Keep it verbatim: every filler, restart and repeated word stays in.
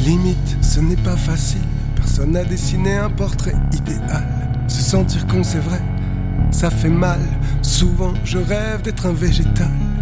Limite, ce n'est pas facile. Personne n'a dessiné un portrait idéal. Se sentir con, c'est vrai, ça fait mal. Souvent, je rêve d'être un végétal.